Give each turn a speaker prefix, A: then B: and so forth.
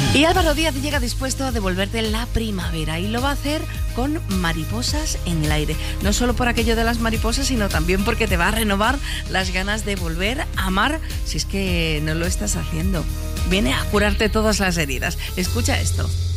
A: Y Álvaro Díaz llega dispuesto a devolverte la primavera y lo va a hacer con Mariposas en el aire. No solo por aquello de las mariposas, sino también porque te va a renovar las ganas de volver a amar si es que no lo estás haciendo. Viene a curarte todas las heridas. Escucha esto.